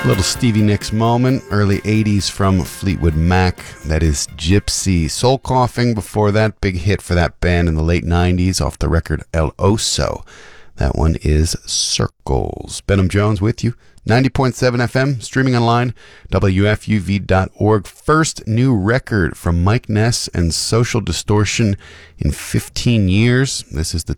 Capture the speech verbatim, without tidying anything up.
Little Stevie Nicks moment, early eighties from Fleetwood Mac. That is Gypsy. Soul Coughing before that, big hit for that band in the late nineties off the record El Oso. That one is Circles. Benham Jones with you. ninety point seven F M, streaming online, W F U V dot org. First new record from Mike Ness and Social Distortion in fifteen years. This is the